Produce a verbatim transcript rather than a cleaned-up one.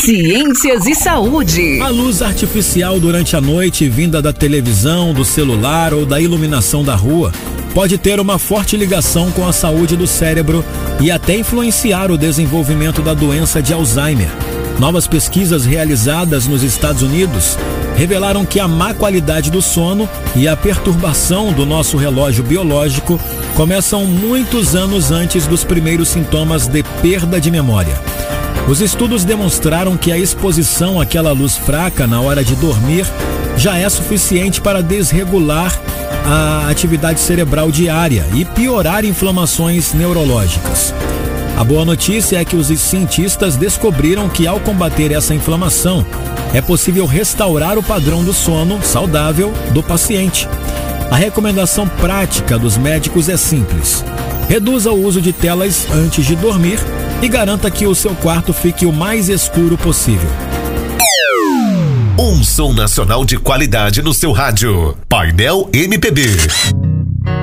Ciências e saúde. A luz artificial durante a noite, vinda da televisão, do celular ou da iluminação da rua, pode ter uma forte ligação com a saúde do cérebro e até influenciar o desenvolvimento da doença de Alzheimer. Novas pesquisas realizadas nos Estados Unidos revelaram que a má qualidade do sono e a perturbação do nosso relógio biológico começam muitos anos antes dos primeiros sintomas de perda de memória. Os estudos demonstraram que a exposição àquela luz fraca na hora de dormir já é suficiente para desregular a atividade cerebral diária e piorar inflamações neurológicas. A boa notícia é que os cientistas descobriram que, ao combater essa inflamação, é possível restaurar o padrão do sono saudável do paciente. A recomendação prática dos médicos é simples: reduza o uso de telas antes de dormir e garanta que o seu quarto fique o mais escuro possível. Um som nacional de qualidade no seu rádio. Painel M P B.